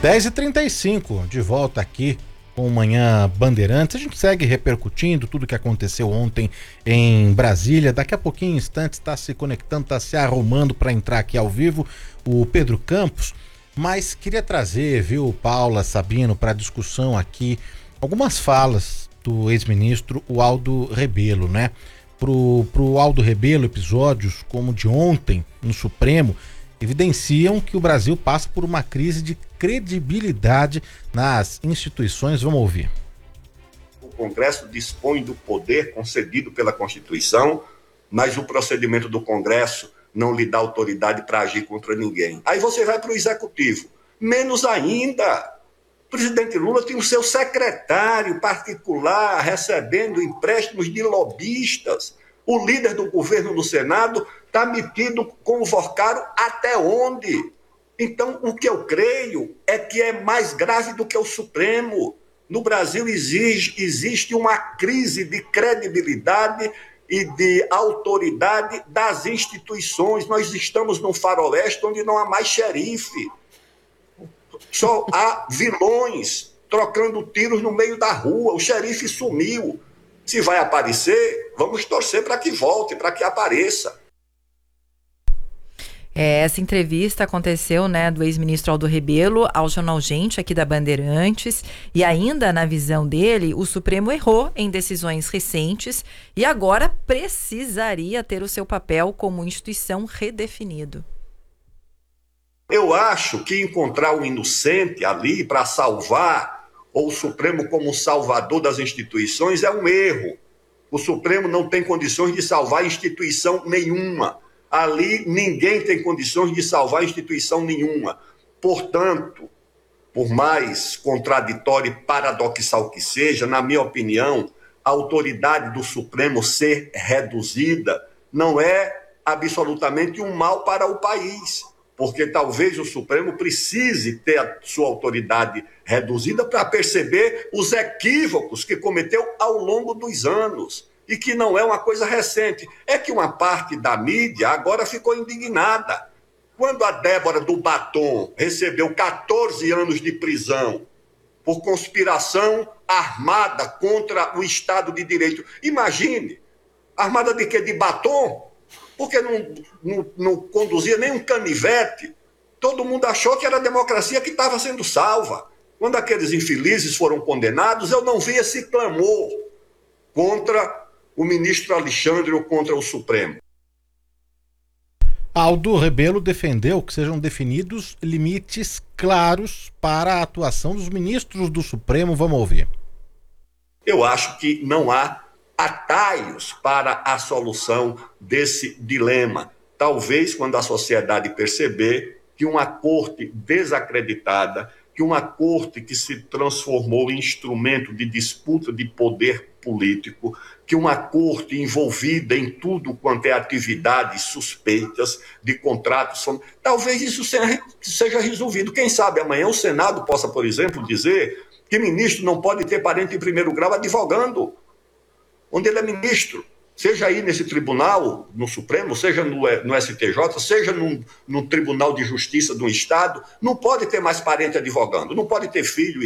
10h35, de volta aqui com Manhã Bandeirantes. A gente segue repercutindo tudo que aconteceu ontem em Brasília. Daqui a pouquinho, em instantes, está se conectando, está se arrumando para entrar aqui ao vivo o Pedro Campos. Mas queria trazer, viu, Paula, Sabino, para discussão aqui algumas falas do ex-ministro Aldo Rebelo, né? Pro Aldo Rebelo, episódios como o de ontem no Supremo evidenciam que o Brasil passa por uma crise de credibilidade nas instituições. Vamos ouvir. O Congresso dispõe do poder concedido pela Constituição, mas o procedimento do Congresso não lhe dá autoridade para agir contra ninguém. Aí você vai para o Executivo. Menos ainda. O presidente Lula tem o seu secretário particular recebendo empréstimos de lobistas. O líder do governo no Senado está metido com o Vorcaro até onde? Então, o que eu creio é que é mais grave do que o Supremo. No Brasil existe uma crise de credibilidade e de autoridade das instituições. Nós estamos num faroeste onde não há mais xerife. Só há vilões trocando tiros no meio da rua. O xerife sumiu. Se vai aparecer, vamos torcer para que volte, para que apareça. Essa entrevista aconteceu, né, do ex-ministro Aldo Rebelo ao Jornal Gente, aqui da Bandeirantes, e ainda, na visão dele, o Supremo errou em decisões recentes e agora precisaria ter o seu papel como instituição redefinido. Eu acho que encontrar um inocente ali para salvar, ou o Supremo como salvador das instituições, é um erro. O Supremo não tem condições de salvar instituição nenhuma. Ali ninguém tem condições de salvar instituição nenhuma. Portanto, por mais contraditório e paradoxal que seja, na minha opinião, a autoridade do Supremo ser reduzida não é absolutamente um mal para o país, porque talvez o Supremo precise ter a sua autoridade reduzida para perceber os equívocos que cometeu ao longo dos anos. E que não é uma coisa recente. É que uma parte da mídia agora ficou indignada. Quando a Débora do Batom recebeu 14 anos de prisão por conspiração armada contra o Estado de Direito. Imagine, armada de quê? De batom? Porque não conduzia nem um canivete. Todo mundo achou que era a democracia que estava sendo salva. Quando aqueles infelizes foram condenados, eu não vi esse clamor contra o ministro Alexandre ou contra o Supremo. Aldo Rebelo defendeu que sejam definidos limites claros para a atuação dos ministros do Supremo. Vamos ouvir. Eu acho que não há atalhos para a solução desse dilema. Talvez quando a sociedade perceber que uma corte desacreditada, que uma corte que se transformou em instrumento de disputa de poder político, que uma corte envolvida em tudo quanto é atividades suspeitas de contratos, talvez isso seja resolvido. Quem sabe amanhã o Senado possa, por exemplo, dizer que ministro não pode ter parente em primeiro grau advogando, onde ele é ministro, seja aí nesse tribunal, no Supremo, seja no STJ, seja no Tribunal de Justiça do Estado, não pode ter mais parente advogando, não pode ter filho